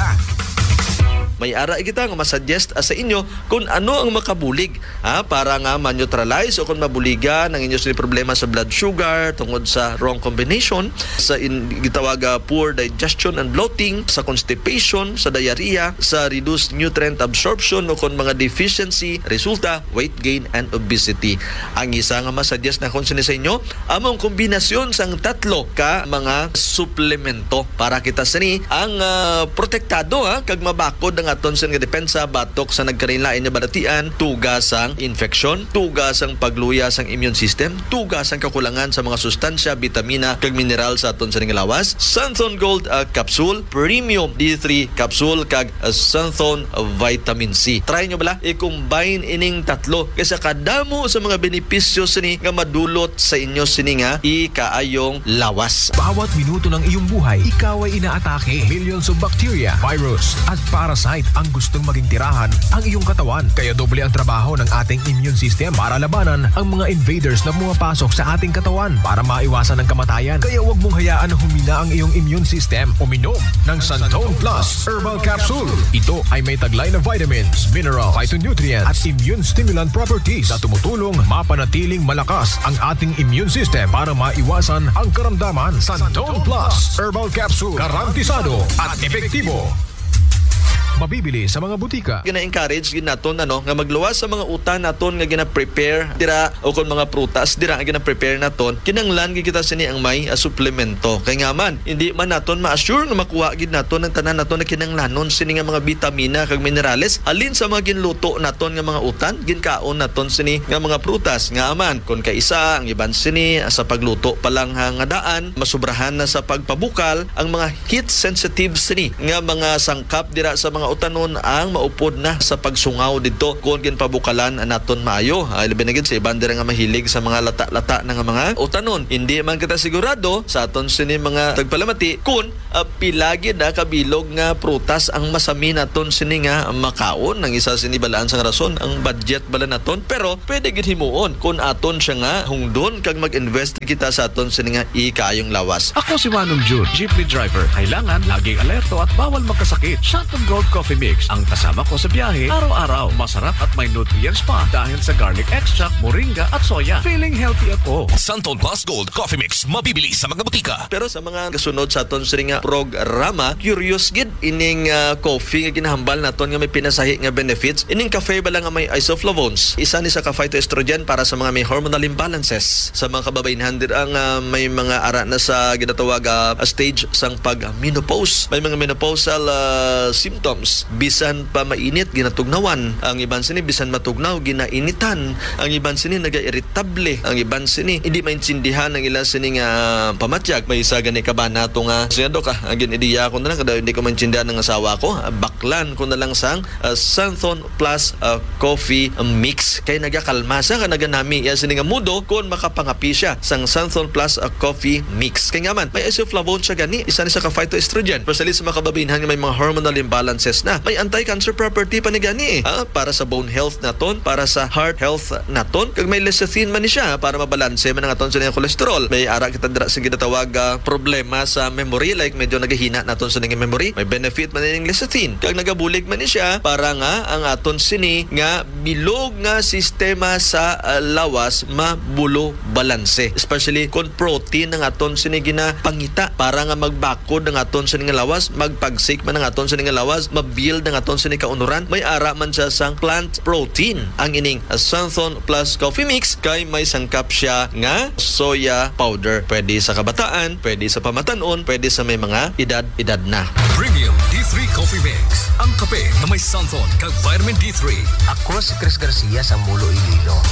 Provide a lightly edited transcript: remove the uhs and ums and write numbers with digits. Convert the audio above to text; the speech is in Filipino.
butika. May ara kita nga masuggest sa inyo kung ano ang makabulig para nga ma-neutralize o kung mabuligan ang inyo sila problema sa blood sugar tungod sa wrong combination, sa gitawag poor digestion and bloating, sa constipation, sa diarrhea, sa reduced nutrient absorption o kung mga deficiency, resulta weight gain and obesity. Ang isa nga masuggest na kung sa inyo among kombinasyon sang tatlo ka mga suplemento para kita sini ang protektado kag mabakod ang aton sa nga depensa batok sa nagkarinlain nga balatian, tugas ang infeksyon, tugas ang pagluya sang immune system, tugas ang kakulangan sa mga sustansya, vitamina kag mineral sa aton sa nga lawas. Sunthon Gold Capsule, Premium D3 Capsule kag Sunthon Vitamin C. Try nyo bala i-combine ining tatlo kasi kadamo sa mga benepisyo sini nga madulot sa inyo sini nga ikaayong lawas. Bawat minuto ng iyong buhay, ikaw ay inaatake. Millions of bacteria, virus, at parasite ang gustong maging tirahan ang iyong katawan. Kaya doble ang trabaho ng ating immune system para labanan ang mga invaders na pumapasok sa ating katawan para maiwasan ang kamatayan. Kaya huwag mong hayaan na humina ang iyong immune system. Uminom ng Sunthon Plus Herbal Capsule. Ito ay may taglay na vitamins, mineral, phytonutrients at immune stimulant properties na tumutulong mapanatiling malakas ang ating immune system para maiwasan ang karamdaman. Sunthon Plus Herbal Capsule. Garantisado at epektibo. Mabibili sa mga butika. Gina-encourage naton nga magluwas sa mga utan naton nga gina-prepare dira o kung mga prutas dira nga gina-prepare naton kinanglan gid kita sini ang may suplemento. Kay nga man hindi man naton ma-assure nga makuha gid naton ang tanan naton na kinanglanon sini nga mga vitamina kag minerales alin sa mga ginluto naton nga mga utan ginkaon naton sini nga mga prutas. Nga man kun kay isa ang iban sini sa pagluto pa lang nga daan masubrahan na sa pagpabukal ang mga heat sensitive sini nga mga sangkap dira sa mga utanon ang maupod na sa pagsungaw dito kung ginpabukalan naton maayo. Labi na gid sa ibang dira nga mahilig sa mga lata-lata nga mga utanon. Hindi man kita sigurado sa aton sini mga tagpalamati kung pilagi na kabilog nga prutas ang masami naton sini nga makaon. Ang isa sini balaan sang rason ang budget bala naton, pero pwede gid himuon kung aton siya nga hungdon kag mag-invest kita sa aton sini nga ikayong lawas. Ako si Manong June, jeepney driver. Kailangan laging alerto at bawal magkasakit. Sunthon Gold Coffee Mix ang kasama ko sa biyahe araw-araw. Masarap at may nutrients pa dahil sa garlic extract, moringa at soya. Feeling healthy ako. Sunthon Plus Gold Coffee Mix mabibili sa mga butika. Pero sa mga kasunod sa aton sini nga programa, curious gid ining coffee nga ginahambal naton nga may pinasahi nga benefits. Ining cafe bala nga may isoflavones. Isa ni sa ka-phytoestrogen para sa mga may hormonal imbalances. Sa mga kababayenhan dir ang may mga ara na sa ginatawag stage sang pag-menopause. May mga menopausal symptoms. Bisan pa mainit, ginatugnawan. Ang iban sini, bisan matugnaw, ginainitan. Ang iban sini, naga-irritable. Ang iban sini, hindi maintindihan ang ilan sini nga pamatyag. May isa gani ka ba na ito nga, siyado ka, ang ginidiya ko na lang, kada hindi ko maintindihan ng asawa ko, baklan ko na lang sang Sunthon Plus Coffee Mix. Kaya nagakalma siya, naganami yan sini nga mudo kung makapangapi siya sang Sunthon Plus Coffee Mix. Kaya nga man, may isoflavone siya gani, isa ni sa ka-phytoestrogen. Personally sa mga kababayenhan nga may mga hormonal imbalances na, may anti-cancer property pa ni gani para sa bone health naton, para sa heart health naton, kag may lecithin man ni siya para mabalanse man ang aton sa cholesterol. May ara kita dira sa ginatawag problema sa memory, like medyo nagahina naton sa ning memory, may benefit man ning lecithin. Kag nagabulig man ni siya para nga ang aton sini nga bilog nga sistema sa lawas mabulo balanse, especially kung protein ng aton sini ginapangita para nga magbakod ng aton sini nga lawas, magpagsik man ang aton sini nga lawas, build ng aton sini kaunuran. May ara man siya sang plant protein ang ining Sunthon Plus Coffee Mix, kay may sangkap siya nga soya powder. Pwede sa kabataan, pwede sa pamatanon, pwede sa may mga edad na. Premium D3 Coffee Mix. Ang kape na may Sunthon kag vitamin D3. Ako si Chris Garcia sa Mulo, Iloilo.